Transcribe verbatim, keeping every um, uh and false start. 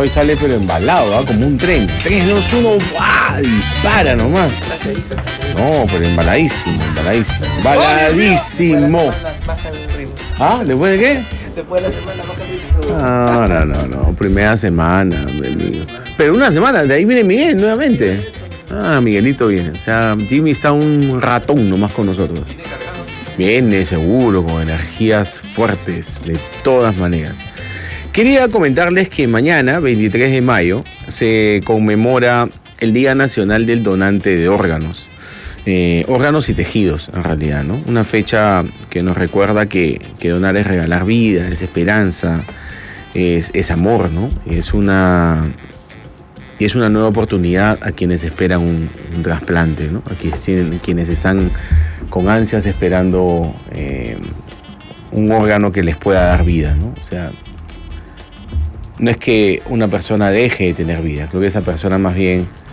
hoy sale pero embalado, ¿eh? Como un tren. tres, dos, uno, ¡guau! Dispara nomás. No, pero embaladísimo, embaladísimo. Embaladísimo. ¿Ah? ¿Después de qué? Después de la semana baja el ritmo. No, no, no, no. Primera semana, hombre mío. Pero una semana, de ahí viene Miguel nuevamente. Ah, Miguelito viene. O sea, Jimmy está un ratón nomás con nosotros. Viene seguro, con energías fuertes, de todas maneras. Quería comentarles que mañana, veintitrés de mayo, se conmemora el Día Nacional del Donante de Órganos. Eh, órganos y tejidos, en realidad, ¿no? Una fecha que nos recuerda que, que donar es regalar vida, es esperanza, es, es amor, ¿no? Es una, es una nueva oportunidad a quienes esperan un, un trasplante, ¿no? A quienes, tienen, quienes están con ansias esperando eh, un órgano que les pueda dar vida, ¿no? O sea, no es que una persona deje de tener vida, creo que esa persona más bien